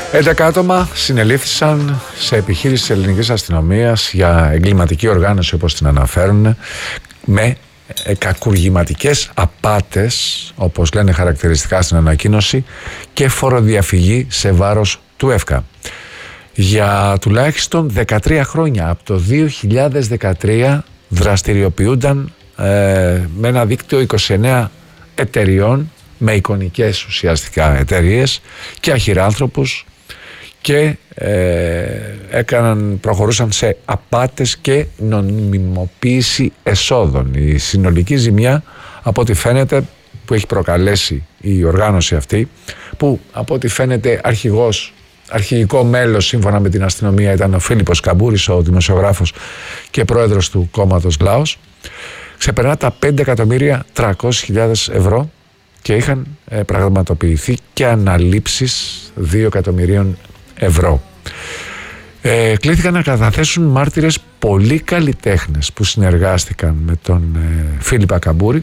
11 άτομα συνελήφθησαν σε επιχείρηση της ελληνικής αστυνομίας για εγκληματική οργάνωση, όπως την αναφέρουν, με κακουργηματικές απάτες, όπως λένε χαρακτηριστικά στην ανακοίνωση, και φοροδιαφυγή σε βάρος του ΕΦΚΑ. Για τουλάχιστον 13 χρόνια, από το 2013, δραστηριοποιούνταν με ένα δίκτυο 29 εταιριών, με εικονικές ουσιαστικά εταιρείες και αχυράνθρωπους, και προχωρούσαν σε απάτες και νομιμοποίηση εσόδων. Η συνολική ζημιά, από ό,τι φαίνεται, που έχει προκαλέσει η οργάνωση αυτή, που από ό,τι φαίνεται αρχηγικό μέλος σύμφωνα με την αστυνομία ήταν ο Φίλιππος Καμπούρης, ο δημοσιογράφος και πρόεδρος του κόμματος Λάος, ξεπερνά τα 5.300.000 ευρώ και είχαν πραγματοποιηθεί και αναλήψεις 2 εκατομμυρίων ευρώ. Κλήθηκαν να καταθέσουν μάρτυρες πολλοί καλλιτέχνες που συνεργάστηκαν με τον Φίλιππα Καμπούρη.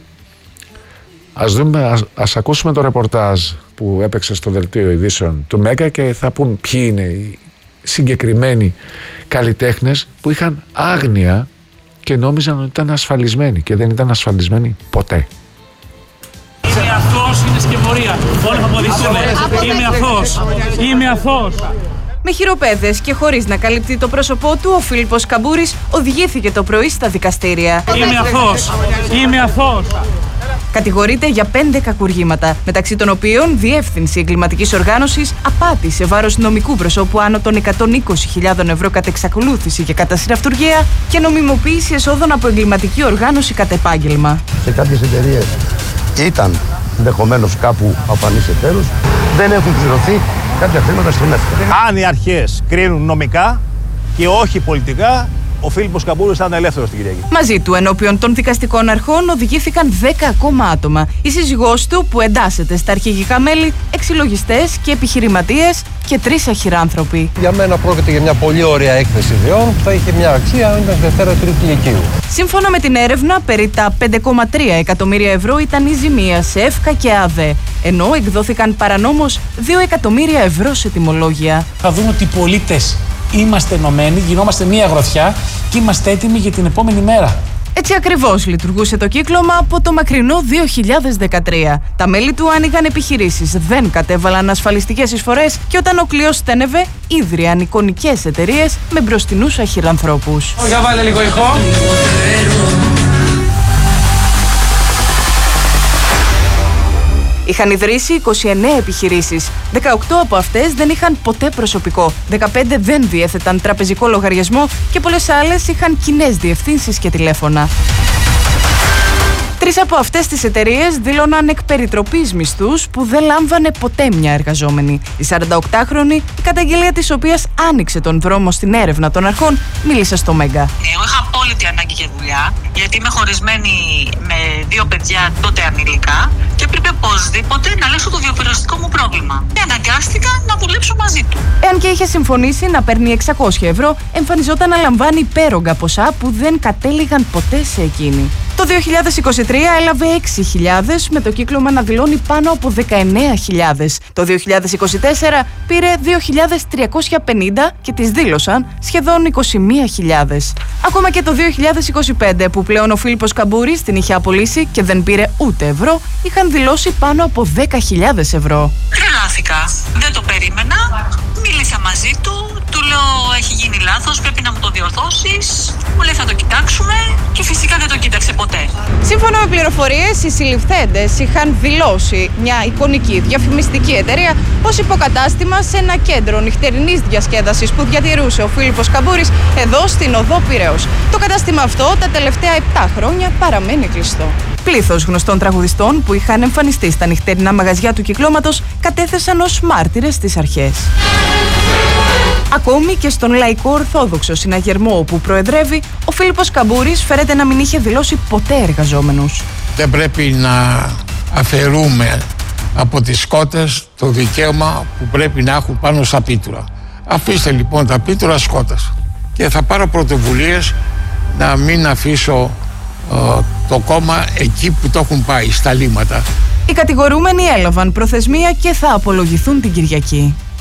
Ας ακούσουμε το ρεπορτάζ που έπαιξε στο δελτίο ειδήσεων του Μέγκα και θα πούν ποιοι είναι οι συγκεκριμένοι καλλιτέχνες που είχαν άγνοια και νόμιζαν ότι ήταν ασφαλισμένοι και δεν ήταν ασφαλισμένοι ποτέ. Είμαι αθώος, είναι σκευωρία. Όλοι θα αποδείξουμε. Είμαι αθώος. Με χειροπέδες και χωρίς να καλύπτει το πρόσωπό του, ο Φίλιππος Καμπούρης οδηγήθηκε το πρωί στα δικαστήρια. Είμαι αθώος. Κατηγορείται για 5 κακουργήματα, μεταξύ των οποίων διεύθυνση εγκληματικής οργάνωσης, απάτη σε βάρος νομικού προσώπου άνω των 120.000 ευρώ κατ' εξακολούθηση και κατά συναυτουργία και νομιμοποίηση εσόδων από εγκληματική οργάνωση κατ' επάγγελμα. Σε κάποιες εταιρείες ήταν ενδεχομένως κάπου αφανείς εταίρους, δεν έχουν πληρωθεί κάποια χρήματα στον ΕΦΚΑ. Αν οι αρχές κρίνουν νομικά και όχι πολιτικά, ο Φίλιππος Καμπούρης θα είναι ελεύθερος την Κυριακή. Μαζί του ενώπιον των δικαστικών αρχών οδηγήθηκαν 10 ακόμα άτομα. Η σύζυγός του, που εντάσσεται στα αρχηγικά μέλη, 6 λογιστές και επιχειρηματίες και 3 αχυράνθρωποι. Για μένα πρόκειται για μια πολύ ωραία έκθεση ιδεών που θα είχε μια αξία αν ήταν Δευτέρα-Τρίτη Λυκείου. Σύμφωνα με την έρευνα, περί τα 5,3 εκατομμύρια ευρώ ήταν η ζημία σε ΕΦΚΑ και ΑΔΕ, ενώ εκδόθηκαν παρανόμως 2 εκατομμύρια ευρώ σε τιμολόγια. Θα δούμε ότι οι πολίτες είμαστε ενωμένοι, γινόμαστε μία γροθιά και είμαστε έτοιμοι για την επόμενη μέρα. Έτσι ακριβώς λειτουργούσε το κύκλωμα από το μακρινό 2013. Τα μέλη του άνοιγαν επιχειρήσεις, δεν κατέβαλαν ασφαλιστικές εισφορές και όταν ο κλειός στένευε, ίδρυαν εικονικές εταιρείες με μπροστινούς αχυρανθρώπους. Για βάλε λίγο ηχό. Είχαν ιδρύσει 29 επιχειρήσεις. 18 από αυτές δεν είχαν ποτέ προσωπικό. 15 δεν διέθεταν τραπεζικό λογαριασμό και πολλές άλλες είχαν κοινές διευθύνσεις και τηλέφωνα. 3 από αυτές τις εταιρείες δήλωναν εκ περιτροπής μισθούς που δεν λάμβανε ποτέ μια εργαζόμενη. Η 48χρονη, η καταγγελία της οποίας άνοιξε τον δρόμο στην έρευνα των αρχών, μίλησε στο Μέγκα. Εγώ είχα απόλυτη ανάγκη για δουλειά, γιατί είμαι χωρισμένη με 2 παιδιά τότε ανηλικά και πρέπει οπωσδήποτε να λύσω το διαπηρεστικό μου πρόβλημα. Και αναγκάστηκα να δουλέψω μαζί του. Εάν και είχε συμφωνήσει να παίρνει 600 ευρώ, εμφανιζόταν να λαμβάνει υπέρογκα ποσά που δεν κατέληγαν ποτέ σε εκείνη. Το 2023 έλαβε 6.000, με το κύκλωμα να δηλώνει πάνω από 19.000. Το 2024 πήρε 2.350 και τις δήλωσαν σχεδόν 21.000. Ακόμα και το 2025, που πλέον ο Φίλιππος Καμπούρης την είχε απολύσει και δεν πήρε ούτε ευρώ, είχαν δηλώσει πάνω από 10.000 ευρώ. Τρελάθηκα. Δεν το περίμενα. Μίλησα μαζί του. Του λέω: έχει γίνει λάθος, πρέπει να μου το διορθώσεις. Μου λέει: θα το κοιτάξουμε. Και φυσικά δεν το κοίταξε ποτέ. Σύμφωνα με πληροφορίες, οι συλληφθέντες είχαν δηλώσει μια εικονική διαφημιστική εταιρεία ως υποκατάστημα σε ένα κέντρο νυχτερινής διασκέδασης που διατηρούσε ο Φίλιππος Καμπούρης εδώ στην οδό Πειραιώς. Το κατάστημα αυτό τα τελευταία 7 χρόνια παραμένει κλειστό. Πλήθος γνωστών τραγουδιστών που είχαν εμφανιστεί στα νυχτερινά μαγαζιά του κυκλώματος κατέθεσαν ως μάρτυρες στις αρχές. Ακόμη και στον λαϊκό ορθόδοξο συναγερμό όπου προεδρεύει, ο Φίλιππος Καμπούρης φέρεται να μην είχε δηλώσει ποτέ εργαζόμενους. Δεν πρέπει να αφαιρούμε από τις σκότες το δικαίωμα που πρέπει να έχουν πάνω στα πίτουρα. Αφήστε λοιπόν τα πίτουρα σκότας και θα πάρω πρωτοβουλίες να μην αφήσω το κόμμα εκεί που το έχουν πάει, στα λίμματα. Οι κατηγορούμενοι έλαβαν προθεσμία και θα απολογηθούν την Κυριακή.